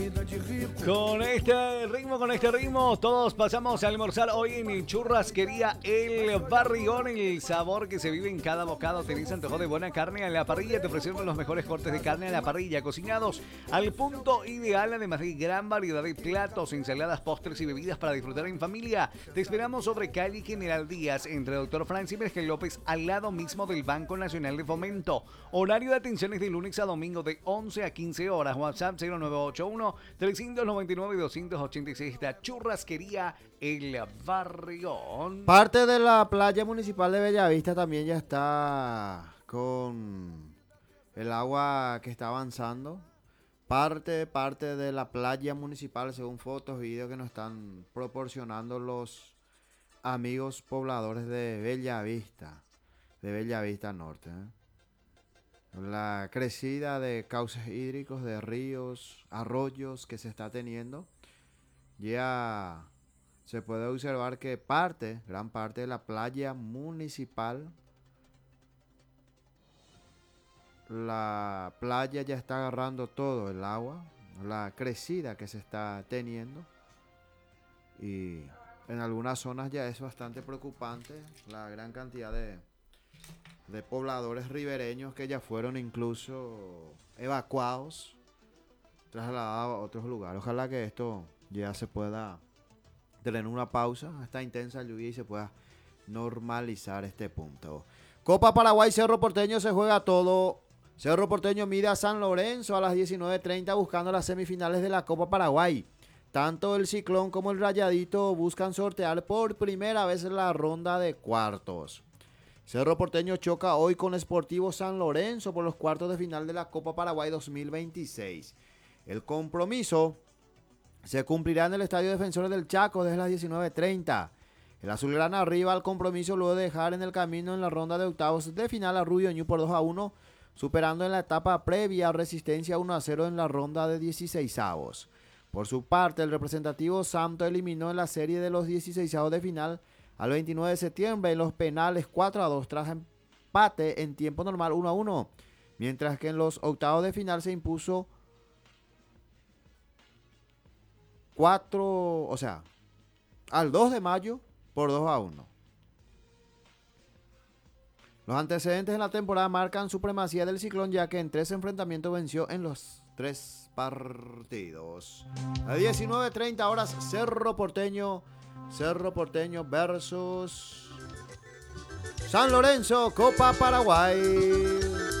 Con este ritmo, todos pasamos a almorzar hoy en Churrasquería El Barrigón. El sabor que se vive en cada bocado. Tenés antojo de buena carne a la parrilla. Te ofrecemos los mejores cortes de carne a la parrilla, cocinados al punto ideal, además de gran variedad de platos, ensaladas, postres y bebidas para disfrutar en familia. Te esperamos sobre calle General Díaz, entre Doctor Francis Vergel López, al lado mismo del Banco Nacional de Fomento. Horario de atención es de lunes a domingo de 11 a 15 horas. WhatsApp 0981 399 286. Esta Churrasquería El Barrión. Parte de la playa municipal de Bellavista también ya está con el agua que está avanzando. Parte de la playa municipal, según fotos y videos que nos están proporcionando los amigos pobladores de Bellavista Norte. La crecida de cauces hídricos, de ríos, arroyos que se está teniendo, ya se puede observar que gran parte de la playa municipal, la playa ya está agarrando todo el agua, la crecida que se está teniendo, y en algunas zonas ya es bastante preocupante la gran cantidad de pobladores ribereños que ya fueron incluso evacuados, trasladados a otros lugares. Ojalá que esto ya se pueda tener una pausa a esta intensa lluvia y se pueda normalizar este punto. Copa Paraguay, Cerro Porteño se juega todo. Cerro Porteño mide a San Lorenzo a las 19:30 buscando las semifinales de la Copa Paraguay. Tanto el Ciclón como el Rayadito buscan sortear por primera vez la ronda de cuartos. Cerro Porteño choca hoy con Sportivo San Lorenzo por los cuartos de final de la Copa Paraguay 2026. El compromiso se cumplirá en el Estadio Defensores del Chaco desde las 19:30. El azulgrana arriba al compromiso luego de dejar en el camino en la ronda de octavos de final a Rubio Ñu por 2-1, superando en la etapa previa a Resistencia 1-0 en la ronda de 16avos. Por su parte, el representativo Santo eliminó en la serie de los 16avos de final al 29 de septiembre en los penales 4-2 tras empate en tiempo normal 1-1, mientras que en los octavos de final se impuso al 2 de mayo por 2-1. Los antecedentes en la temporada marcan supremacía del Ciclón, ya que en 3 enfrentamientos venció en los 3 partidos. A 19:30 horas, Cerro Porteño versus San Lorenzo, Copa Paraguay.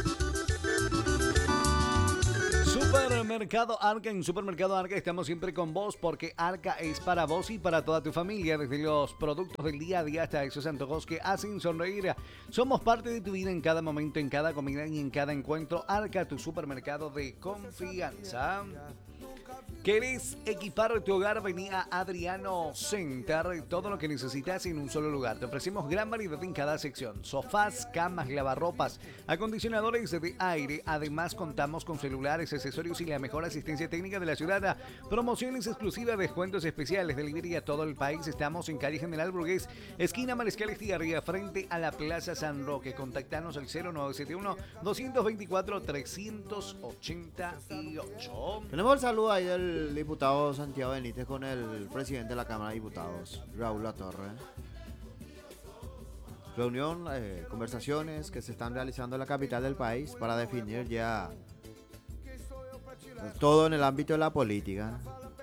Supermercado Arca. En Supermercado Arca estamos siempre con vos, porque Arca es para vos y para toda tu familia. Desde los productos del día a día hasta esos antojos que hacen sonreír. Somos parte de tu vida en cada momento, en cada comida y en cada encuentro. Arca, tu supermercado de confianza. ¿Querés equipar tu hogar? Vení a Adriano Center. Todo lo que necesitas en un solo lugar. Te ofrecemos gran variedad en cada sección. Sofás, camas, lavarropas, acondicionadores de aire. Además, contamos con celulares, accesorios y la mejor asistencia técnica de la ciudad. Promociones exclusivas, descuentos especiales, delivery a todo el país. Estamos en calle General Brugués, esquina Mariscal Estigarribia, frente a la Plaza San Roque. Contactanos al 0971-224-388. Tenemos el saludo ahí del diputado Santiago Benítez con el presidente de la Cámara de Diputados, Raúl Latorre. Reunión, conversaciones que se están realizando en la capital del país para definir ya todo en el ámbito de la política.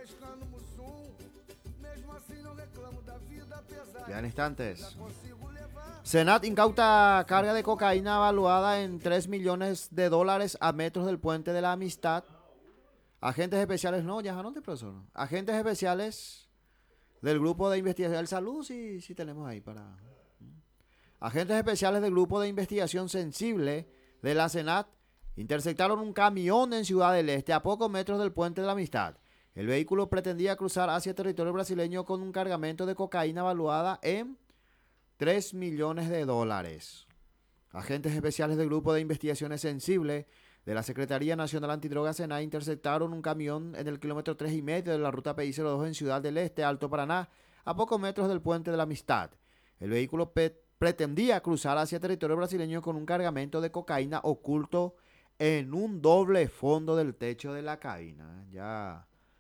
Ya en instantes. Senat incauta carga de cocaína evaluada en $3 millones a metros del puente de la Amistad. Agentes especiales, profesor. Agentes especiales del grupo de investigación del salud, sí tenemos ahí para. Agentes especiales del grupo de investigación sensible de la Senat interceptaron un camión en Ciudad del Este a pocos metros del puente de la Amistad. El vehículo pretendía cruzar hacia territorio brasileño con un cargamento de cocaína evaluada en $3 millones. Agentes especiales del grupo de investigaciones sensible de la Secretaría Nacional Antidrogas SENA interceptaron un camión en el kilómetro 3,5 de la ruta PI-02 en Ciudad del Este, Alto Paraná, a pocos metros del puente de la Amistad. El vehículo pretendía cruzar hacia territorio brasileño con un cargamento de cocaína oculto en un doble fondo del techo de la cabina. Ya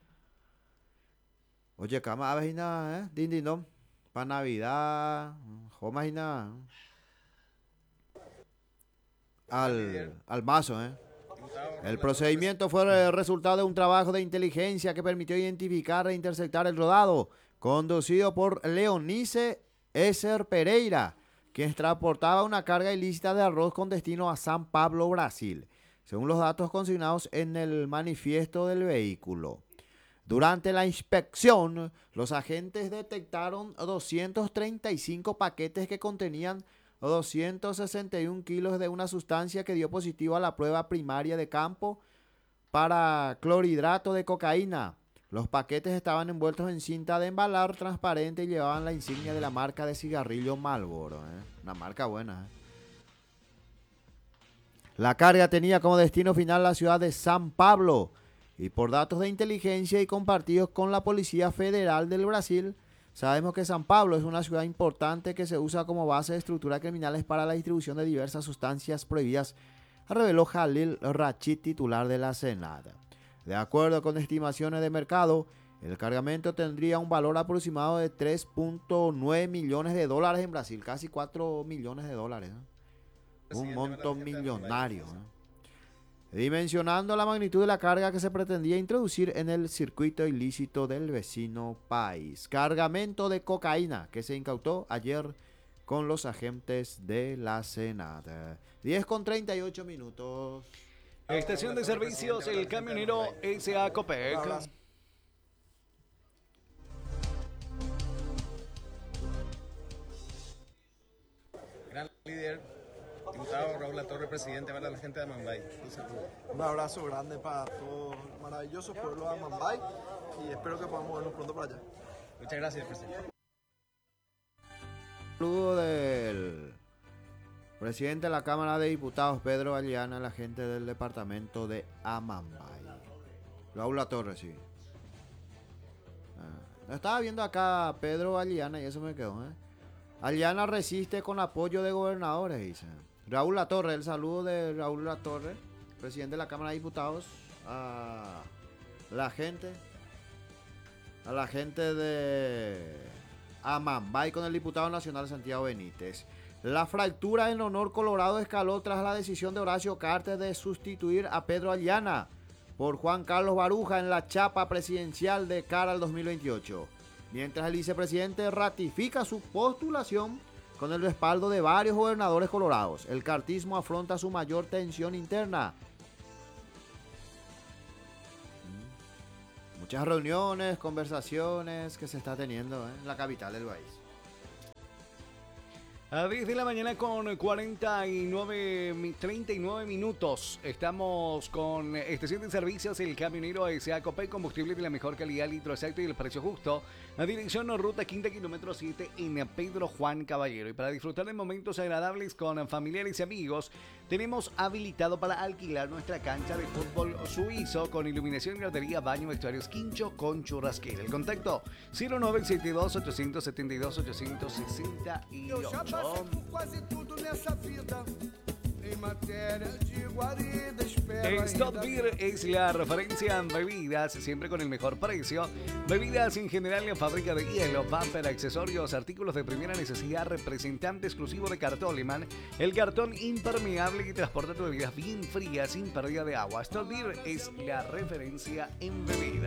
Oye, cama, aves y nada, ¿eh? Din, din, dom. Para Navidad, jomas y nada. Al mazo, ¿eh? El procedimiento fue el resultado de un trabajo de inteligencia que permitió identificar e interceptar el rodado, conducido por Leonice Eser Pereira, quien transportaba una carga ilícita de arroz con destino a San Pablo, Brasil, según los datos consignados en el manifiesto del vehículo. Durante la inspección, los agentes detectaron 235 paquetes que contenían 261 kilos de una sustancia que dio positivo a la prueba primaria de campo para clorhidrato de cocaína. Los paquetes estaban envueltos en cinta de embalar transparente y llevaban la insignia de la marca de cigarrillo Marlboro. Una marca buena. La carga tenía como destino final la ciudad de San Pablo y por datos de inteligencia y compartidos con la Policía Federal del Brasil, sabemos que San Pablo es una ciudad importante que se usa como base de estructuras criminales para la distribución de diversas sustancias prohibidas, reveló Jalil Rachid, titular de la Senada. De acuerdo con estimaciones de mercado, el cargamento tendría un valor aproximado de 3.9 millones de dólares en Brasil, casi 4 millones de dólares. Un monto millonario. Dimensionando la magnitud de la carga que se pretendía introducir en el circuito ilícito del vecino país. Cargamento de cocaína que se incautó ayer con los agentes de la Senada. 10:38. Estación de servicios, el camionero S.A. Copec. Gran líder, diputado Raúl Latorre, presidente para la gente de Amambay. Un abrazo grande para todo el maravilloso pueblo de Amambay y espero que podamos vernos pronto por allá. Muchas gracias, presidente. Saludo del presidente de la Cámara de Diputados, Pedro Galeana, la gente del departamento de Amambay. Raúl Latorre, sí. Estaba viendo acá a Pedro Galeana y eso me quedó, Galeana resiste con apoyo de gobernadores, dice. Raúl Latorre, el saludo de Raúl Latorre, presidente de la Cámara de Diputados, a la gente de Amambay con el diputado nacional Santiago Benítez. La fractura en Honor Colorado escaló tras la decisión de Horacio Cartes de sustituir a Pedro Galeana por Juan Carlos Baruja en la chapa presidencial de cara al 2028. Mientras el vicepresidente ratifica su postulación con el respaldo de varios gobernadores colorados, el cartismo afronta su mayor tensión interna. Muchas reuniones, conversaciones que se está teniendo en la capital del país. A 10 de la mañana con 39 minutos. Estamos con estación de servicios, el camionero S.A. Copec, combustible de la mejor calidad, litro exacto y el precio justo. A dirección ruta quinta, kilómetro 7 en Pedro Juan Caballero. Y para disfrutar de momentos agradables con familiares y amigos, tenemos habilitado para alquilar nuestra cancha de fútbol suizo con iluminación, gradería, baño, vestuarios, quincho con churrasquera. El contacto 0972-872-868. Stop Beer es la referencia en bebidas, siempre con el mejor precio. Bebidas en general, en fábrica de hielo, bumper, accesorios, artículos de primera necesidad, representante exclusivo de Cartoleman, el cartón impermeable que transporta tus bebidas bien frías sin pérdida de agua. Stop Beer es la referencia en bebidas.